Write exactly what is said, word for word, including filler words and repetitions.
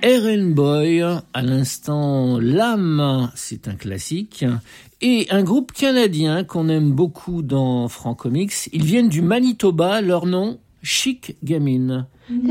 Errand Boy, à l'instant L'âme, c'est un classique, et un groupe canadien qu'on aime beaucoup dans Francomics. Ils viennent du Manitoba, leur nom, Chic Gamine.